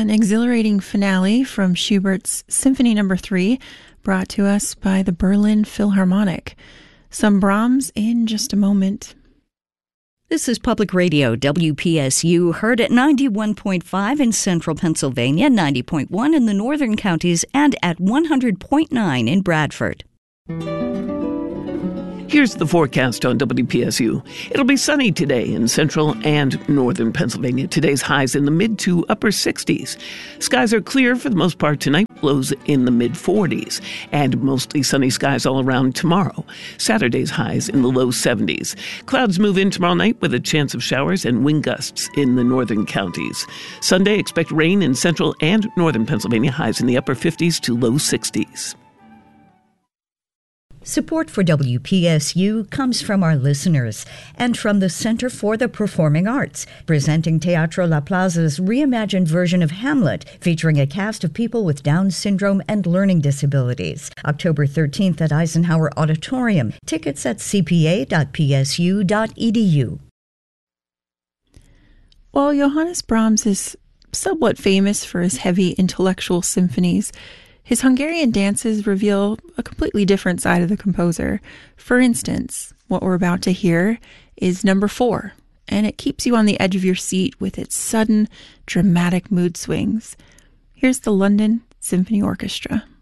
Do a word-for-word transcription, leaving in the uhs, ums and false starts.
an exhilarating finale from Schubert's Symphony Number three, brought to us by the Berlin Philharmonic. Some Brahms in just a moment. This is Public Radio, W P S U, heard at ninety-one point five in central Pennsylvania, ninety point one in the northern counties, and at one hundred point nine in Bradford. Here's the forecast on W P S U. It'll be sunny today in central and northern Pennsylvania. Today's highs in the mid to upper sixties. Skies are clear for the most part tonight, lows in the mid forties. And mostly sunny skies all around tomorrow. Saturday's highs in the low seventies. Clouds move in tomorrow night with a chance of showers and wind gusts in the northern counties. Sunday, expect rain in central and northern Pennsylvania, highs in the upper fifties to low sixties. Support for W P S U comes from our listeners and from the Center for the Performing Arts, presenting Teatro La Plaza's reimagined version of Hamlet, featuring a cast of people with Down syndrome and learning disabilities. October thirteenth at Eisenhower Auditorium. Tickets at c p a dot p s u dot e d u. While Johannes Brahms is somewhat famous for his heavy intellectual symphonies, his Hungarian dances reveal a completely different side of the composer. For instance, what we're about to hear is number four, and it keeps you on the edge of your seat with its sudden, dramatic mood swings. Here's the London Symphony Orchestra.